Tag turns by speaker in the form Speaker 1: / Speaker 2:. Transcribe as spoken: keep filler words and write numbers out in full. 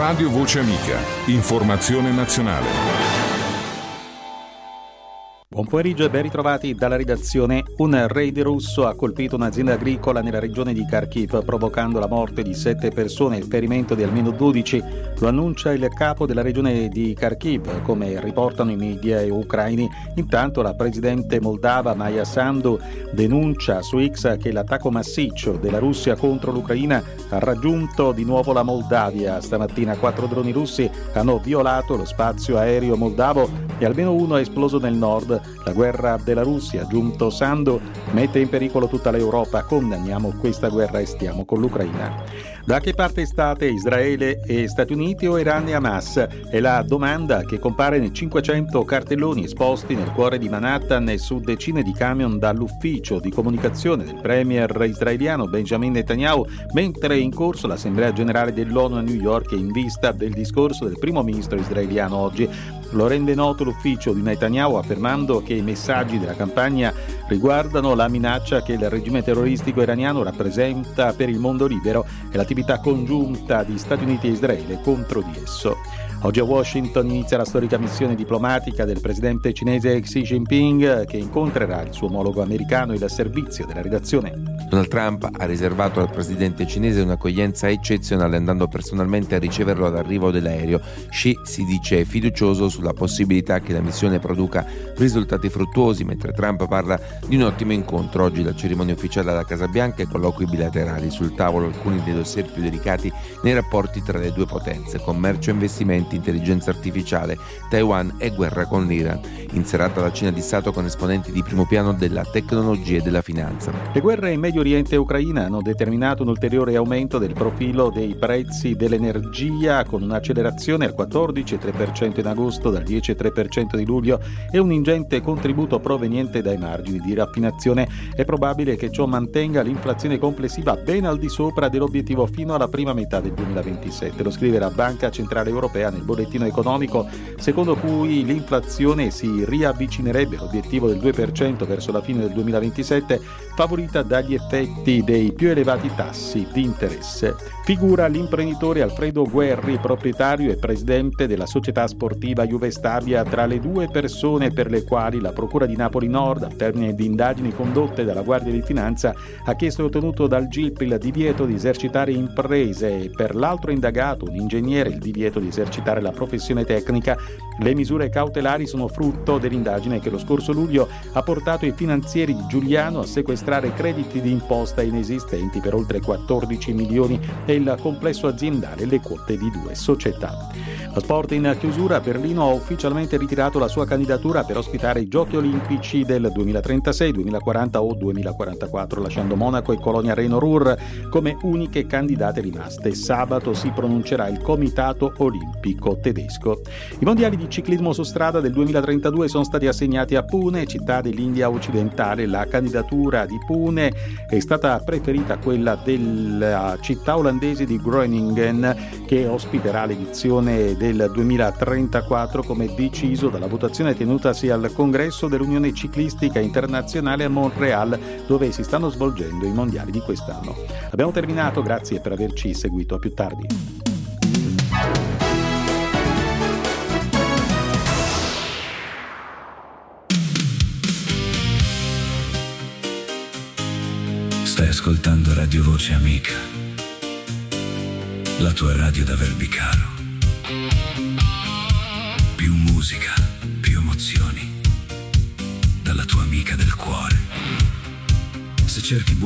Speaker 1: Radio Voce Amica. Informazione nazionale.
Speaker 2: Buon pomeriggio e ben ritrovati dalla redazione. Un raid russo ha colpito un'azienda agricola nella regione di Kharkiv, provocando la morte di sette persone e il ferimento di almeno dodici. Lo annuncia il capo della regione di Kharkiv, come riportano i media ucraini. Intanto la presidente moldava Maia Sandu denuncia su X che l'attacco massiccio della Russia contro l'Ucraina ha raggiunto di nuovo la Moldavia. Stamattina quattro droni russi hanno violato lo spazio aereo moldavo e almeno uno è esploso nel nord. La guerra della Russia, ha aggiunto Sandu, mette in pericolo tutta l'Europa. Condanniamo questa guerra e stiamo con l'Ucraina. Da che parte state, Israele e Stati Uniti o Iran e Hamas? È la domanda che compare nei cinquecento cartelloni esposti nel cuore di Manhattan e su decine di camion dall'ufficio di comunicazione del premier israeliano Benjamin Netanyahu, mentre è in corso l'Assemblea Generale dell'ONU a New York in vista del discorso del primo ministro israeliano oggi. Lo rende noto l'ufficio di Netanyahu, affermando che i messaggi della campagna riguardano la minaccia che il regime terroristico iraniano rappresenta per il mondo libero e l'attività congiunta di Stati Uniti e Israele contro di esso. Oggi a Washington inizia la storica missione diplomatica del presidente cinese Xi Jinping, che incontrerà il suo omologo americano. Il servizio della redazione.
Speaker 3: Donald Trump ha riservato al presidente cinese un'accoglienza eccezionale, andando personalmente a riceverlo all'arrivo dell'aereo. Xi si dice fiducioso sulla possibilità che la missione produca risultati fruttuosi, mentre Trump parla di un ottimo incontro. Oggi la cerimonia ufficiale alla Casa Bianca e colloqui bilaterali. Sul tavolo alcuni dei dossier più delicati nei rapporti tra le due potenze: commercio e investimenti, intelligenza artificiale, Taiwan e guerra con l'Iran. In serata la cena di Stato con esponenti di primo piano della tecnologia e della finanza.
Speaker 2: Le guerre in Medio Oriente e Ucraina hanno determinato un ulteriore aumento del profilo dei prezzi dell'energia, con un'accelerazione al quattordici virgola tre per cento in agosto, dal dieci virgola tre per cento di luglio, e un ingente contributo proveniente dai margini di raffinazione. È probabile che ciò mantenga l'inflazione complessiva ben al di sopra dell'obiettivo fino alla prima metà del duemilaventisette. Lo scrive la Banca Centrale Europea nel bollettino economico, secondo cui l'inflazione si riavvicinerebbe all'obiettivo del due per cento verso la fine del duemilaventisette, favorita dagli effetti dei più elevati tassi di interesse. Figura l'imprenditore Alfredo Guerri, proprietario e presidente della società sportiva Juve Stabia, tra le due persone per le quali la Procura di Napoli Nord, al termine di indagini condotte dalla Guardia di Finanza, ha chiesto e ottenuto dal G I P il divieto di esercitare imprese, e per l'altro indagato, un ingegnere, il divieto di esercitare la professione tecnica. Le misure cautelari sono frutto dell'indagine che lo scorso luglio ha portato i finanzieri di Giuliano a sequestrare crediti di imposta inesistenti per oltre quattordici milioni e il complesso aziendale e le quote di due società. Lo sport in chiusura. Berlino ha ufficialmente ritirato la sua candidatura per ospitare i Giochi Olimpici del duemilatrentasei, duemilaquaranta o duemilaquarantaquattro, lasciando Monaco e Colonia Reno Ruhr come uniche candidate rimaste. Sabato si pronuncerà il Comitato Olimpico tedesco. I mondiali di ciclismo su strada del duemilatrentadue sono stati assegnati a Pune, città dell'India occidentale. La candidatura di Pune è stata preferita a quella della città olandese di Groningen, che ospiterà l'edizione del duemilatrentaquattro, come deciso dalla votazione tenutasi al congresso dell'Unione Ciclistica Internazionale a Montreal, dove si stanno svolgendo i mondiali di quest'anno. Abbiamo terminato, grazie per averci seguito, a più tardi.
Speaker 4: Stai ascoltando Radio Voce Amica, la tua radio da Verbicaro. Più musica, più emozioni, dalla tua amica del cuore. Se cerchi